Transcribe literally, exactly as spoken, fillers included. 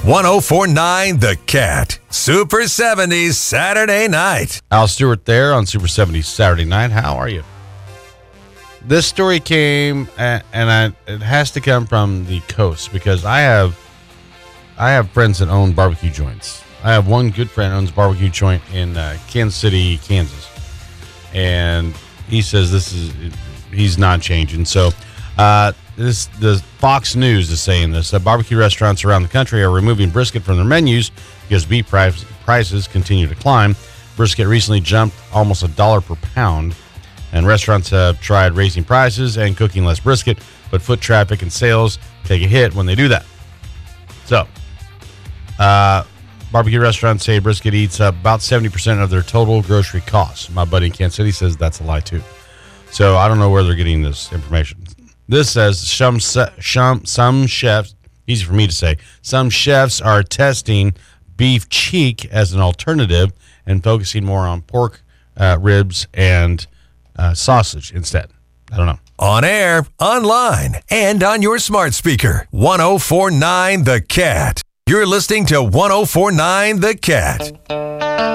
one oh four point nine The Cat. Super seventies Saturday night. Al Stewart there on Super seventies Saturday night. How are you? This story came, uh, and I, it has to come from the coast because I have, I have friends that own barbecue joints. I have one good friend who owns a barbecue joint in uh, Kansas City, Kansas, and he says this is he's not changing. So, uh, this the Fox News is saying this: that barbecue restaurants around the country are removing brisket from their menus because beef price, prices continue to climb. Brisket recently jumped almost a dollar per pound. And restaurants have tried raising prices and cooking less brisket, but foot traffic and sales take a hit when they do that. So, uh, barbecue restaurants say brisket eats up about seventy percent of their total grocery costs. My buddy in Kansas City says that's a lie, too. So, I don't know where they're getting this information. This says some, some, some chefs, easy for me to say, some chefs are testing beef cheek as an alternative and focusing more on pork uh, ribs and Uh, sausage instead. I don't know. On air, online, and on your smart speaker. one oh four point nine The Cat. You're listening to one oh four point nine The Cat.